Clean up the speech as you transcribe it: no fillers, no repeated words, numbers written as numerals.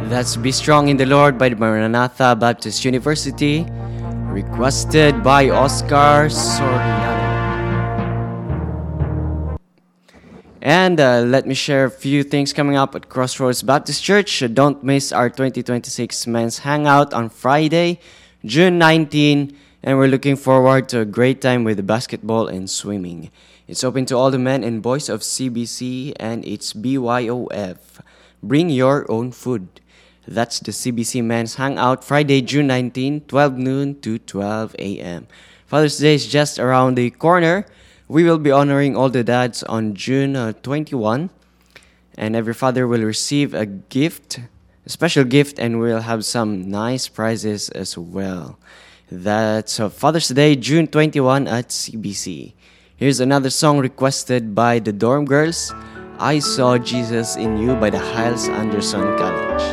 That's Be Strong in the Lord by the Maranatha Baptist University, requested by Oscar Soriano. And let me share a few things coming up at Crossroads Baptist Church. Don't miss our 2026 Men's Hangout on Friday, June 19, and we're looking forward to a great time with basketball and swimming. It's open to all the men and boys of CBC, and it's BYOF. Bring your own food. That's the CBC Men's Hangout, Friday, June 19, 12 noon to 12 a.m. Father's Day is just around the corner. We will be honoring all the dads on June 21, and every father will receive a gift, a special gift, and we'll have some nice prizes as well. That's Father's Day, June 21 at CBC. Here's another song requested by the Dorm Girls, I Saw Jesus in You by the Hyles Anderson College.